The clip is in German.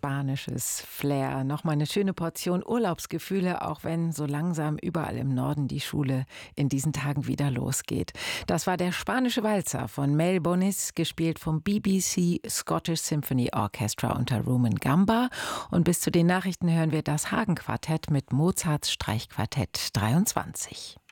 spanisches Flair. Nochmal eine schöne Portion Urlaubsgefühle, auch wenn so langsam überall im Norden die Schule in diesen Tagen wieder losgeht. Das war der spanische Walzer von Mel Bonis, gespielt vom BBC Scottish Symphony Orchestra unter Rumen Gamba. Und bis zu den Nachrichten hören wir das Hagen-Quartett mit Mozarts Streichquartett 23.